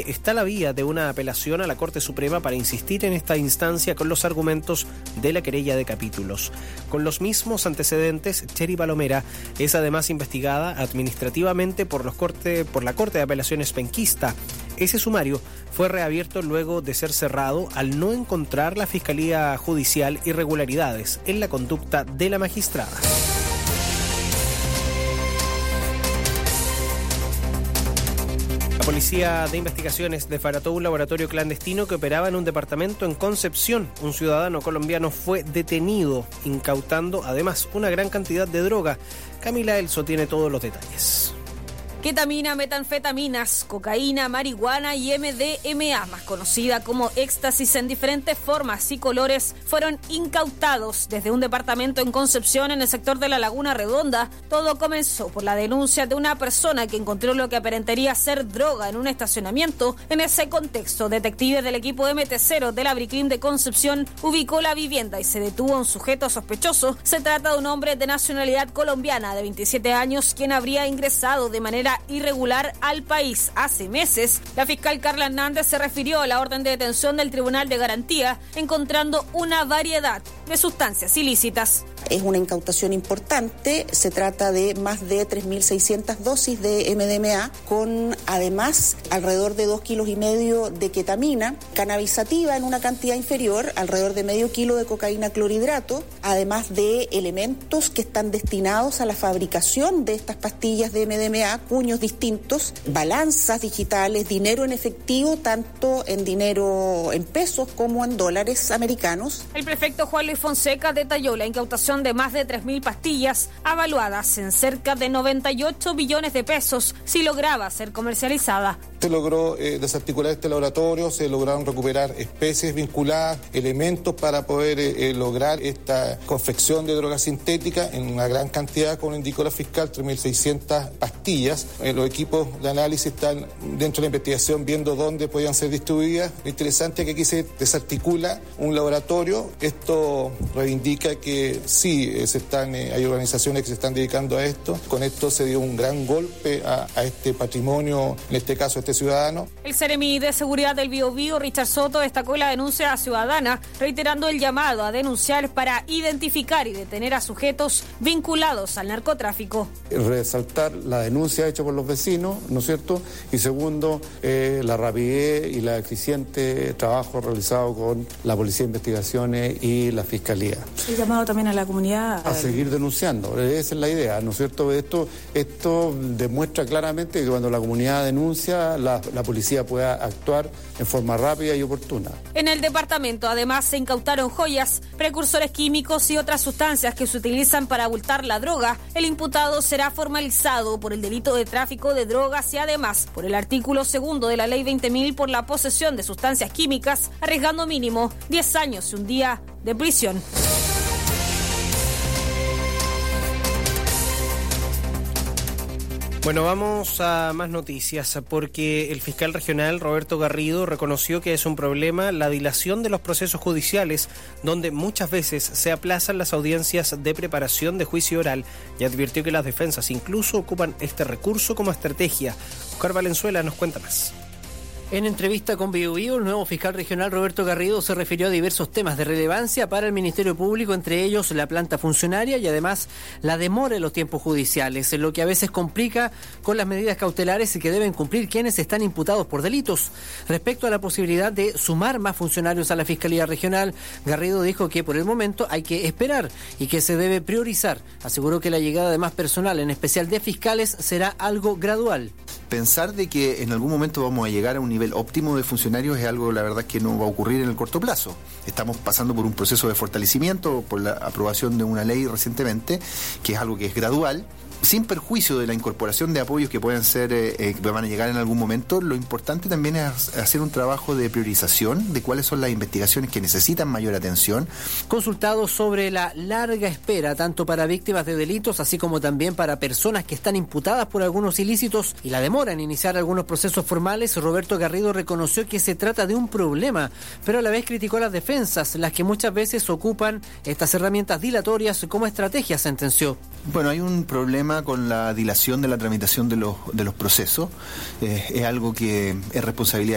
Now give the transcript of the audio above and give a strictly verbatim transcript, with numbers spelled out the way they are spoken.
que está la vía de una apelación a la Corte Suprema para insistir en esta instancia con los argumentos de la querella de capítulos. Con los mismos antecedentes, Cheri Palomera es además investigada administrativamente por, los corte, por la Corte de Apelaciones penquista. Ese sumario fue reabierto luego de ser cerrado al no encontrar la Fiscalía Judicial irregularidades en la conducta de la magistrada. La Policía de Investigaciones desbarató un laboratorio clandestino que operaba en un departamento en Concepción. Un ciudadano colombiano fue detenido, incautando además una gran cantidad de droga. Camila Elso tiene todos los detalles. Ketamina, metanfetaminas, cocaína, marihuana y M D M A, más conocida como éxtasis en diferentes formas y colores, fueron incautados desde un departamento en Concepción, en el sector de la Laguna Redonda. Todo comenzó por la denuncia de una persona que encontró lo que aparentaría ser droga en un estacionamiento. En ese contexto, detectives del equipo M T cero de la Bricrim de Concepción ubicó la vivienda y se detuvo a un sujeto sospechoso. Se trata de un hombre de nacionalidad colombiana de veintisiete años, quien habría ingresado de manera irregular al país hace meses. La fiscal Carla Hernández se refirió a la orden de detención del Tribunal de Garantía, encontrando una variedad de sustancias ilícitas. Es una incautación importante, se trata de más de tres mil seiscientas dosis de M D M A, con además alrededor de dos kilos y medio de ketamina, cannabis sativa en una cantidad inferior, alrededor de medio kilo de cocaína clorhidrato, además de elementos que están destinados a la fabricación de estas pastillas de M D M A, cuños distintos, balanzas digitales, dinero en efectivo, tanto en dinero en pesos como en dólares americanos. El prefecto Juan Luis Fonseca detalló la incautación de más de tres mil pastillas, avaluadas en cerca de noventa y ocho billones de pesos, si lograba ser comercializada. Se logró eh, desarticular este laboratorio, se lograron recuperar especies vinculadas, elementos para poder eh, lograr esta confección de droga sintética en una gran cantidad, como indicó la fiscal, tres mil seiscientas pastillas. Eh, los equipos de análisis están dentro de la investigación viendo dónde podían ser distribuidas. Lo interesante es que aquí se desarticula un laboratorio. Esto reivindica que sí, eh, se están, eh, hay organizaciones que se están dedicando a esto. Con esto se dio un gran golpe a, a este patrimonio, en este caso este ciudadano. El Seremi de Seguridad del Biobío, Richard Soto, destacó la denuncia ciudadana, reiterando el llamado a denunciar para identificar y detener a sujetos vinculados al narcotráfico. Resaltar la denuncia hecha por los vecinos, ¿no es cierto? Y segundo, eh, la rapidez y la eficiente trabajo realizado con la Policía de Investigaciones y la Fiscalía. El llamado también a la comunidad a seguir denunciando, esa es la idea, ¿no es cierto? Esto, esto demuestra claramente que cuando la comunidad denuncia, la, la policía pueda actuar en forma rápida y oportuna. En el departamento además se incautaron joyas, precursores químicos y otras sustancias que se utilizan para abultar la droga. El imputado será formalizado por el delito de tráfico de drogas y además por el artículo segundo de la ley veinte mil por la posesión de sustancias químicas, arriesgando mínimo diez años y un día de prisión. Bueno, vamos a más noticias, porque el fiscal regional Roberto Garrido reconoció que es un problema la dilación de los procesos judiciales, donde muchas veces se aplazan las audiencias de preparación de juicio oral, y advirtió que las defensas incluso ocupan este recurso como estrategia. Oscar Valenzuela nos cuenta más. En entrevista con Biobío, el nuevo fiscal regional Roberto Garrido se refirió a diversos temas de relevancia para el Ministerio Público, entre ellos la planta funcionaria y además la demora en los tiempos judiciales, lo que a veces complica con las medidas cautelares que deben cumplir quienes están imputados por delitos. Respecto a la posibilidad de sumar más funcionarios a la Fiscalía Regional, Garrido dijo que por el momento hay que esperar y que se debe priorizar. Aseguró que la llegada de más personal, en especial de fiscales, será algo gradual. Pensar de que en algún momento vamos a llegar a un nivel óptimo de funcionarios es algo, la verdad, que no va a ocurrir en el corto plazo. Estamos pasando por un proceso de fortalecimiento, por la aprobación de una ley recientemente, que es algo que es gradual. Sin perjuicio de la incorporación de apoyos que puedan ser, eh, que van a llegar en algún momento, lo importante también es hacer un trabajo de priorización de cuáles son las investigaciones que necesitan mayor atención. Consultado sobre la larga espera, tanto para víctimas de delitos, así como también para personas que están imputadas por algunos ilícitos y la demora en iniciar algunos procesos formales, Roberto Garrido reconoció que se trata de un problema, pero a la vez criticó a las defensas, las que muchas veces ocupan estas herramientas dilatorias como estrategia, sentenció. Bueno, hay un problema con la dilación de la tramitación de los, de los procesos. Eh, es algo que es responsabilidad